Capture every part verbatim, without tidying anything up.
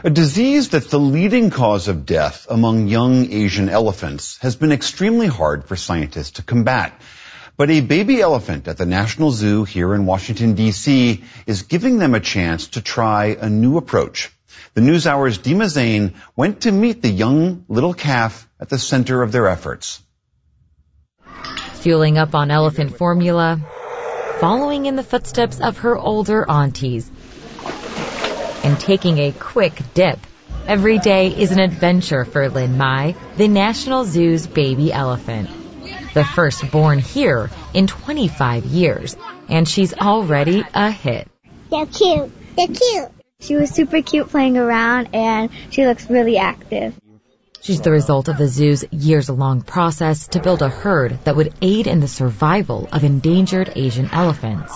A disease that's the leading cause of death among young Asian elephants has been extremely hard for scientists to combat. But a baby elephant at the National Zoo here in Washington, D C is giving them a chance to try a new approach. The NewsHour's Dima Zain went to meet the young little calf at the center of their efforts. Fueling up on elephant formula, following in the footsteps of her older aunties, and taking a quick dip. Every day is an adventure for Lin Mai, the National Zoo's baby elephant. The first born here in twenty-five years, and she's already a hit. They're cute. They're cute. She was super cute playing around, and she looks really active. She's the result of the zoo's years-long process to build a herd that would aid in the survival of endangered Asian elephants.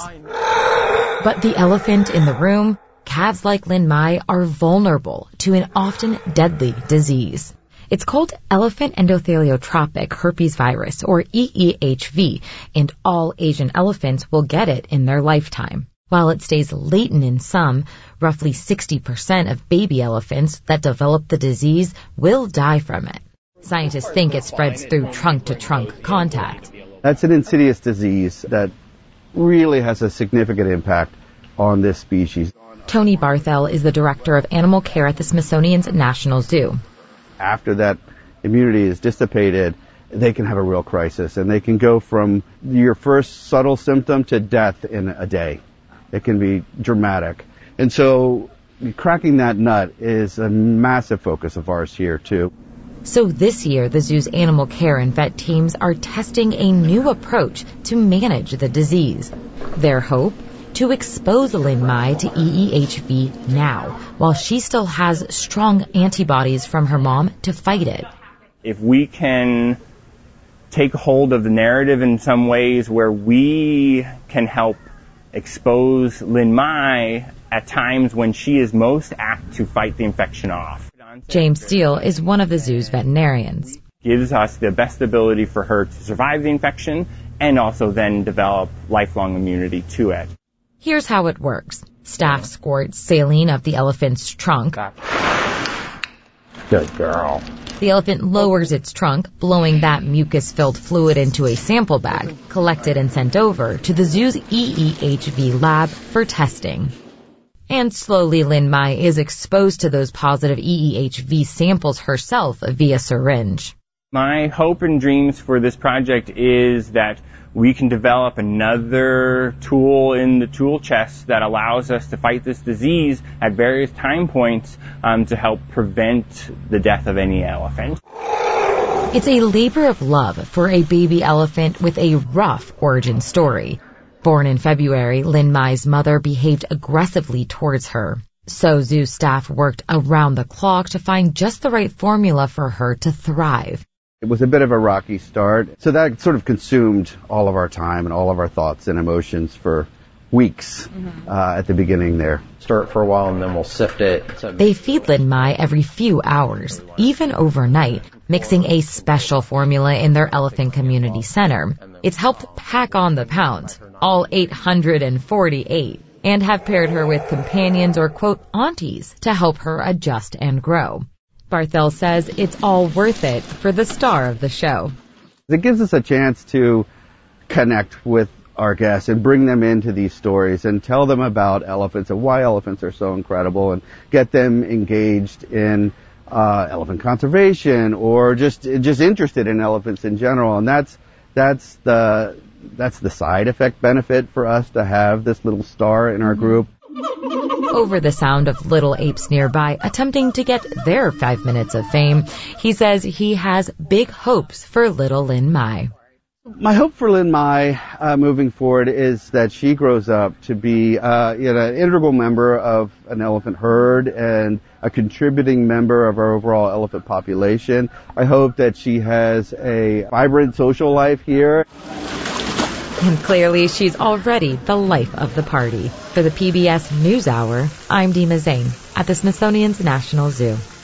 But the elephant in the room, calves like Lin Mai, are vulnerable to an often deadly disease. It's called elephant endotheliotropic herpes virus, or E E H V, and all Asian elephants will get it in their lifetime. While it stays latent in some, roughly sixty percent of baby elephants that develop the disease will die from it. Scientists think it spreads through trunk-to-trunk contact. That's an insidious disease that really has a significant impact on this species. Tony Barthel is the director of animal care at the Smithsonian's National Zoo. After that immunity is dissipated, they can have a real crisis, and they can go from your first subtle symptom to death in a day. It can be dramatic. And so cracking that nut is a massive focus of ours here, too. So this year, the zoo's animal care and vet teams are testing a new approach to manage the disease. Their hope? To expose Lin Mai to E E H V now, while she still has strong antibodies from her mom to fight it. If we can take hold of the narrative in some ways where we can help expose Lin Mai at times when she is most apt to fight the infection off. James Steele is one of the zoo's veterinarians. Gives us the best ability for her to survive the infection and also then develop lifelong immunity to it. Here's how it works. Staff squirts saline up the elephant's trunk. Good girl. The elephant lowers its trunk, blowing that mucus-filled fluid into a sample bag, collected and sent over to the zoo's E E H V lab for testing. And slowly Lin Mai is exposed to those positive E E H V samples herself via syringe. My hope and dreams for this project is that we can develop another tool in the tool chest that allows us to fight this disease at various time points um, to help prevent the death of any elephant. It's a labor of love for a baby elephant with a rough origin story. Born in February, Lin Mai's mother behaved aggressively towards her. So zoo staff worked around the clock to find just the right formula for her to thrive. It was a bit of a rocky start, so that sort of consumed all of our time and all of our thoughts and emotions for weeks mm-hmm. uh, at the beginning there. Stir it for a while and then we'll sift it. They feed Lin Mai every few hours, even overnight, mixing a special formula in their elephant community center. It's helped pack on the pounds, all eight hundred forty-eight, and have paired her with companions or, quote, aunties to help her adjust and grow. Barthel says it's all worth it for the star of the show. It gives us a chance to connect with our guests and bring them into these stories and tell them about elephants and why elephants are so incredible and get them engaged in uh, elephant conservation or just just interested in elephants in general. And that's that's the that's the side effect benefit for us to have this little star in our group. Over the sound of little apes nearby attempting to get their five minutes of fame, he says he has big hopes for little Lin Mai. My hope for Lin Mai uh, moving forward is that she grows up to be uh, you know, an integral member of an elephant herd and a contributing member of our overall elephant population. I hope that she has a vibrant social life here. And clearly, she's already the life of the party. For the P B S NewsHour, I'm Dima Zain at the Smithsonian's National Zoo.